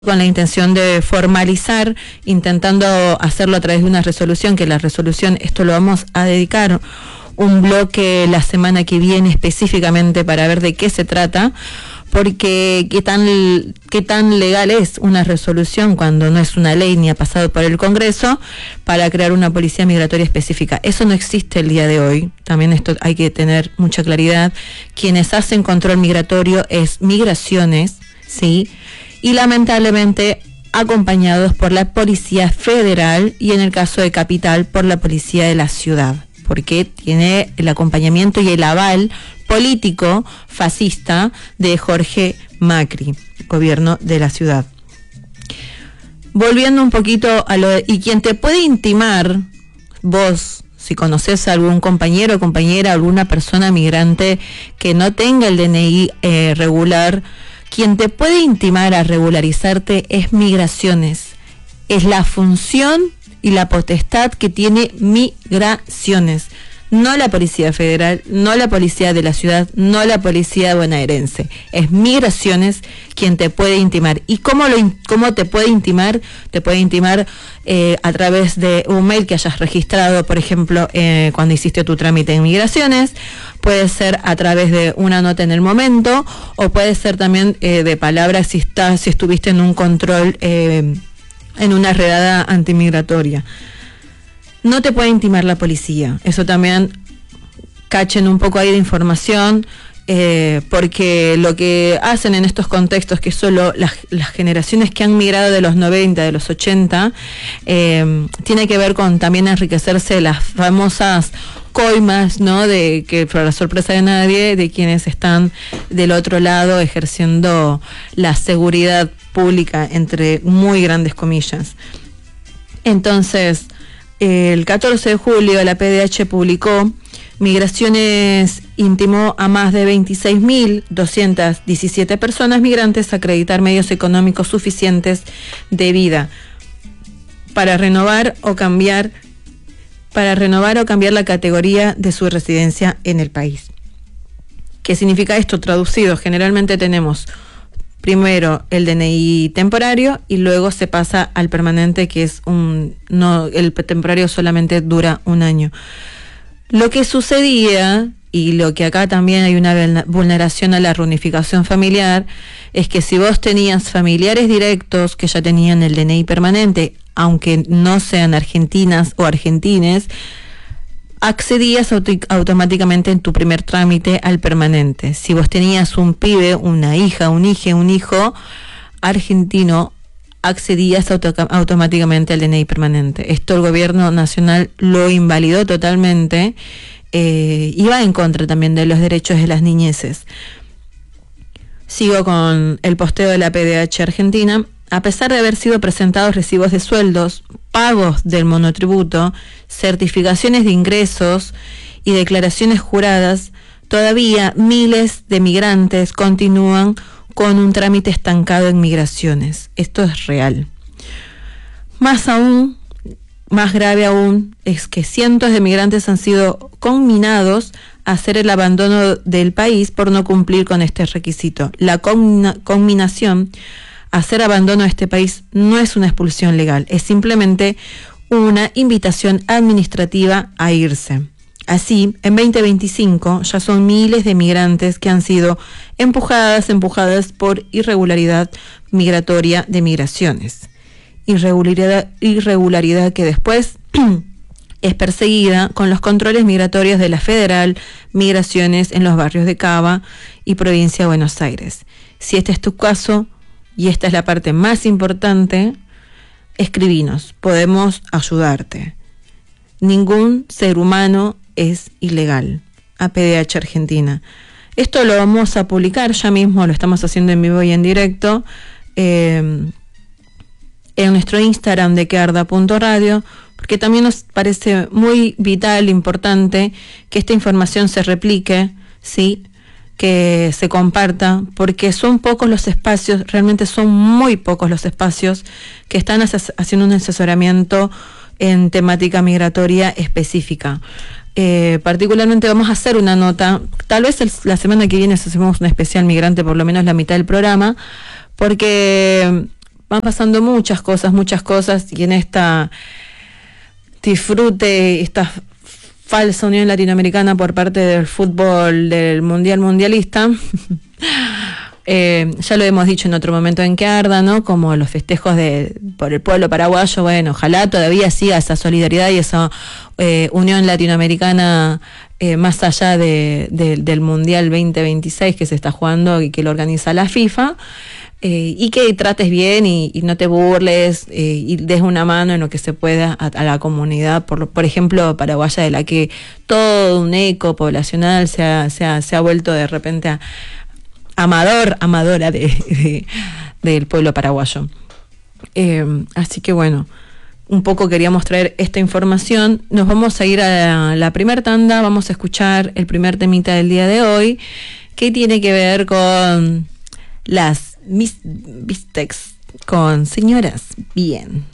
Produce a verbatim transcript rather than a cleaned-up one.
con la intención de formalizar, intentando hacerlo a través de una resolución, que la resolución, esto lo vamos a dedicar un bloque la semana que viene específicamente para ver de qué se trata, porque qué tan, qué tan legal es una resolución cuando no es una ley ni ha pasado por el Congreso para crear una policía migratoria específica. Eso no existe el día de hoy, también esto hay que tener mucha claridad. Quienes hacen control migratorio es Migraciones, ¿sí?, y lamentablemente acompañados por la Policía Federal y en el caso de Capital por la Policía de la Ciudad, porque tiene el acompañamiento y el aval político fascista de Jorge Macri, gobierno de la ciudad. Volviendo un poquito a lo de, y quien te puede intimar, vos, si conoces a algún compañero o compañera, alguna persona migrante que no tenga el D N I eh, regular, quien te puede intimar a regularizarte es Migraciones. Es la función y la potestad que tiene Migraciones. No la Policía Federal, no la Policía de la Ciudad, no la Policía bonaerense. Es Migraciones quien te puede intimar. ¿Y cómo, lo, cómo te puede intimar? Te puede intimar eh, a través de un mail que hayas registrado, por ejemplo, eh, cuando hiciste tu trámite en Migraciones. Puede ser a través de una nota en el momento, o puede ser también eh, de palabras si, estás, si estuviste en un control, eh, en una redada antimigratoria. No te puede intimar la policía, eso también cachen un poco ahí de información, eh, porque lo que hacen en estos contextos, que solo las, las generaciones que han migrado de los noventa, de los ochenta, eh, tiene que ver con también enriquecerse las famosas coimas, ¿no?, de que, para la sorpresa de nadie, de quienes están del otro lado ejerciendo la seguridad pública, entre muy grandes comillas. Entonces, el catorce de julio la P D H publicó: Migraciones intimó a más de veintiséis mil doscientas diecisiete personas migrantes a acreditar medios económicos suficientes de vida para renovar o cambiar para renovar o cambiar la categoría de su residencia en el país. ¿Qué significa esto traducido? Generalmente tenemos primero el D N I temporario y luego se pasa al permanente, que es un no el temporario solamente dura un año. Lo que sucedía, y lo que acá también hay una vulneración a la reunificación familiar, es que si vos tenías familiares directos que ya tenían el D N I permanente, aunque no sean argentinas o argentines, accedías auto- automáticamente en tu primer trámite al permanente. Si vos tenías un pibe, una hija, un hijo, un hijo argentino, accedías auto- automáticamente al D N I permanente. Esto el gobierno nacional lo invalidó totalmente, eh, y va en contra también de los derechos de las niñeces. Sigo con el posteo de la P D H Argentina. A pesar de haber sido presentados recibos de sueldos, pagos del monotributo, certificaciones de ingresos y declaraciones juradas, todavía miles de migrantes continúan con un trámite estancado en Migraciones. Esto es real. Más aún, más grave aún, es que cientos de migrantes han sido conminados a hacer el abandono del país por no cumplir con este requisito. La conmina- conminación hacer abandono de este país no es una expulsión legal, es simplemente una invitación administrativa a irse. Así, en veinte veinticinco ya son miles de migrantes que han sido empujadas, empujadas por irregularidad migratoria de Migraciones. Irregularidad, irregularidad que después es perseguida con los controles migratorios de la Federal, Migraciones en los barrios de Cava y Provincia de Buenos Aires. Si este es tu caso, y esta es la parte más importante, escribinos, podemos ayudarte. Ningún ser humano es ilegal. A P D H Argentina. Esto lo vamos a publicar ya mismo, lo estamos haciendo en vivo y en directo, eh, en nuestro Instagram de quearda punto radio, porque también nos parece muy vital, importante, que esta información se replique, ¿sí?, que se comparta, porque son pocos los espacios, realmente son muy pocos los espacios que están ases- haciendo un asesoramiento en temática migratoria específica. Eh, particularmente vamos a hacer una nota, tal vez el, la semana que viene hacemos un especial migrante, por lo menos la mitad del programa, porque van pasando muchas cosas, muchas cosas, y en esta disfrute, esta falsa unión latinoamericana por parte del fútbol del mundial mundialista, eh, ya lo hemos dicho en otro momento en que arda, ¿no? Como los festejos de por el pueblo paraguayo, bueno, ojalá todavía siga esa solidaridad y esa eh, unión latinoamericana eh, más allá de, de, del mundial veinte veintiséis que se está jugando y que lo organiza la FIFA. Eh, y que trates bien y, y no te burles eh, y des una mano en lo que se pueda a, a la comunidad, por, por ejemplo, paraguaya, de la que todo un eco poblacional se ha, se ha, se ha vuelto de repente a, amador, amadora de, de, del pueblo paraguayo. Eh, así que bueno, un poco queríamos traer esta información. Nos vamos a ir a la, la primer tanda, vamos a escuchar el primer temita del día de hoy, que tiene que ver con las Miss Bistecs, con Señoras Bien.